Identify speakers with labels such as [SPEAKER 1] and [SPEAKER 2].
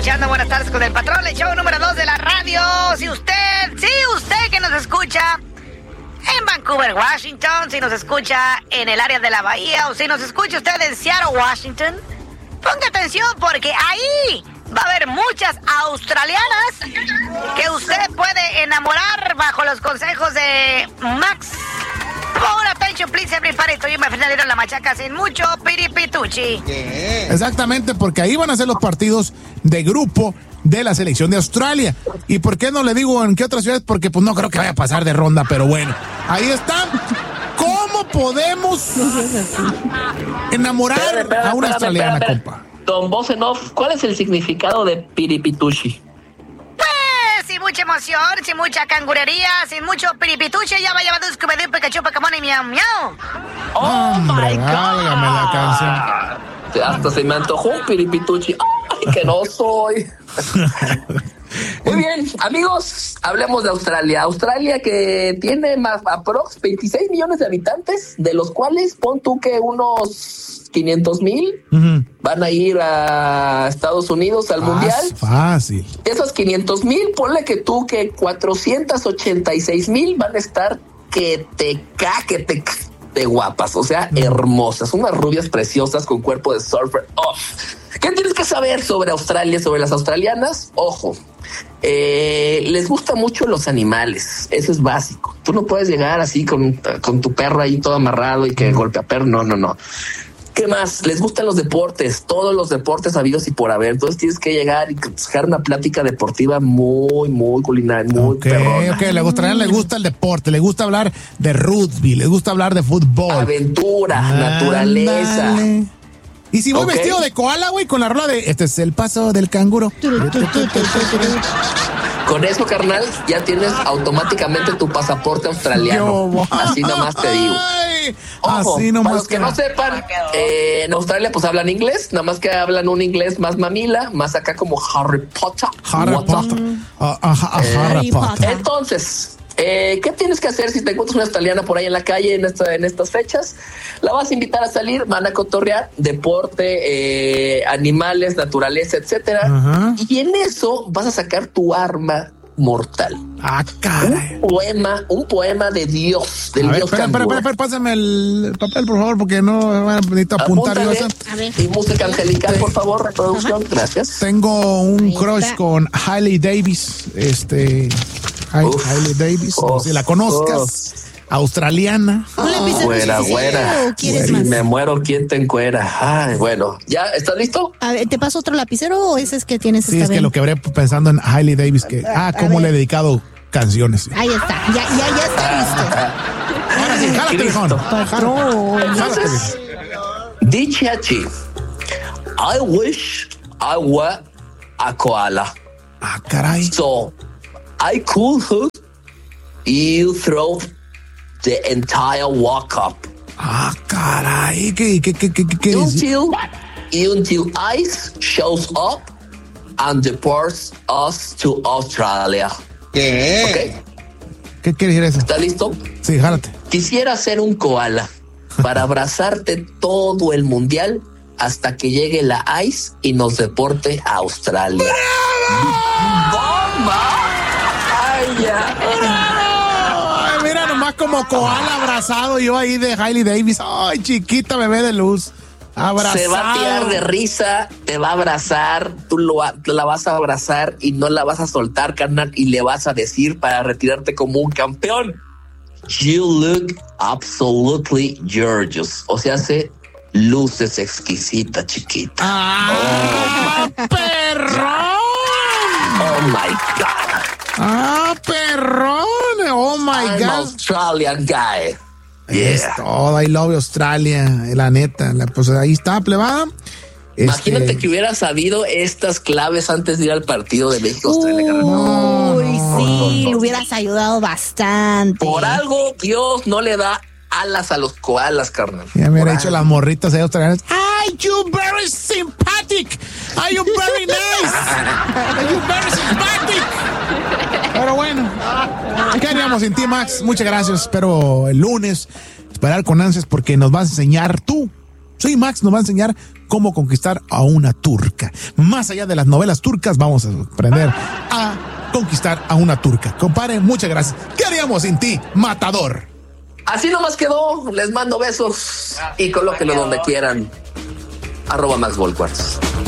[SPEAKER 1] escuchando Buenas Tardes con el Patrón, el show número 2 de la radio. Si usted que nos escucha en Vancouver, Washington, si nos escucha en el área de la Bahía o si nos escucha usted en Seattle, Washington, ponga atención porque ahí va a haber muchas australianas que usted puede enamorar bajo los consejos de Max. Por attention, please, everybody. Estoy en Fernandero La Machaca sin mucho piripituchi.
[SPEAKER 2] Exactamente, porque ahí van a ser los partidos de grupo de la selección de Australia. ¿Y por qué no le digo en qué otras ciudades? Porque pues no creo que vaya a pasar de ronda, pero bueno, ahí está. ¿Cómo podemos enamorar a una australiana, compa?
[SPEAKER 3] Don Bosenov, ¿cuál es el significado de piripituchi?
[SPEAKER 1] Pues, sin mucha emoción, sin mucha cangurería, sin mucho piripituche, ya va llevando un Scooby-Doo, Pikachu, Pokémon y miau, miau.
[SPEAKER 3] ¡Oh,
[SPEAKER 2] Hombre,
[SPEAKER 3] my God!
[SPEAKER 2] válgame la canción.
[SPEAKER 3] Hasta se me antojó un piripituchi. ¡Ay, que no soy! Muy bien, amigos, hablemos de Australia. Australia que tiene más aprox 26 millones de habitantes, de los cuales pon tú que unos 500,000 van a ir a Estados Unidos al Mundial.
[SPEAKER 2] Fácil.
[SPEAKER 3] Esos 500,000, ponle que tú que 486,000 van a estar que te de guapas, o sea, hermosas, unas rubias preciosas con cuerpo de surfer. Oh. ¿Qué tienes que saber sobre Australia, sobre las australianas? Ojo, les gustan mucho los animales, eso es básico. Tú no puedes llegar así con tu perro ahí todo amarrado y que golpea perro, no. ¿Qué más? Les gustan los deportes, todos los deportes habidos y por haber. Entonces tienes que llegar y dejar una plática deportiva muy culinaria, muy perrona.
[SPEAKER 2] Ok, le gusta el deporte, le gusta hablar de rugby, le gusta hablar de fútbol.
[SPEAKER 3] Aventura, naturaleza.
[SPEAKER 2] Y si voy vestido de koala, güey, con la rola de este es el paso del canguro.
[SPEAKER 3] Con eso, carnal, ya tienes automáticamente tu pasaporte australiano. Así nomás te digo. Ojo,
[SPEAKER 2] así nomás
[SPEAKER 3] para los que no sepan, en Australia pues hablan inglés, nada más que hablan un inglés más mamila, más acá como Harry Potter.
[SPEAKER 2] Harry Potter.
[SPEAKER 3] Entonces, ¿qué tienes que hacer si te encuentras una australiana por ahí en la calle en estas fechas? La vas a invitar a salir, van a cotorrear, deporte, animales, naturaleza, etcétera. Y en eso vas a sacar tu arma mortal.
[SPEAKER 2] Caray.
[SPEAKER 3] Un poema de Dios, del Dios canguro.
[SPEAKER 2] Espera, pásame el papel, por favor, porque no necesito apuntar.
[SPEAKER 3] Y música angelical, por favor, reproducción. Gracias.
[SPEAKER 2] Tengo un crush con Hailey Davis, Hailey Davis, no sé si la conozcas. Australiana.
[SPEAKER 3] Güera. Me muero, ¿quién te encuera? Ay, bueno, ¿ya estás listo?
[SPEAKER 4] A ver, ¿te paso otro lapicero o ese es que tienes?
[SPEAKER 2] Sí, es que lo quebré pensando en Hailey Davis, cómo le he dedicado canciones.
[SPEAKER 4] Ahí está, ya está listo.
[SPEAKER 2] Ahora sí, jálate, viejón.
[SPEAKER 3] Entonces, dice así: I wish I were a koala.
[SPEAKER 2] Caray.
[SPEAKER 3] So I could hug you through the entire walk up.
[SPEAKER 2] Caray. ¿Qué
[SPEAKER 3] until ice shows up and deports us to Australia.
[SPEAKER 2] ¿Qué?
[SPEAKER 3] Okay.
[SPEAKER 2] ¿Qué quiere decir eso?
[SPEAKER 3] ¿Estás listo?
[SPEAKER 2] Sí, jálate.
[SPEAKER 3] Quisiera ser un koala para abrazarte todo el mundial hasta que llegue la ice y nos deporte a Australia. ¡Bomba! ¡Ay, ya!
[SPEAKER 2] Ay, mira, nomás como koala abrazado yo ahí de Hailey Davis. Ay, chiquita bebé de luz. Abrazado.
[SPEAKER 3] Se va a tirar de risa, te va a abrazar, tú la vas a abrazar y no la vas a soltar, carnal, y le vas a decir para retirarte como un campeón: You look absolutely gorgeous. O sea, luces exquisita, chiquita.
[SPEAKER 2] ¡Perrón!
[SPEAKER 3] Oh my God.
[SPEAKER 2] Perrón. Oh my God.
[SPEAKER 3] Australian guy.
[SPEAKER 2] Es todo, I love Australia, la neta. Pues ahí está, plebada.
[SPEAKER 3] Imagínate que hubiera sabido estas claves antes de ir al partido de México-Australia.
[SPEAKER 4] Sí, le hubieras ayudado bastante.
[SPEAKER 3] Por algo, Dios no le da alas a los koalas, carnal.
[SPEAKER 2] Ya me han dicho las morritas ahí australianas. ¡Ay, you very sympathetic! ¡Ay, you very nice! ¡Ay, you very sympathetic! Pero bueno, ¿qué haríamos sin ti, Max? Muchas gracias. Espero el lunes esperar con ansias porque nos vas a enseñar tú Sí, Max nos va a enseñar cómo conquistar a una turca. Más allá de las novelas turcas, vamos a aprender a conquistar a una turca. Compadre, muchas gracias. ¿Qué haríamos sin ti, matador?
[SPEAKER 3] Así nomás quedó. Les mando besos y colóquenlo donde quieran. @MaxVolquarts.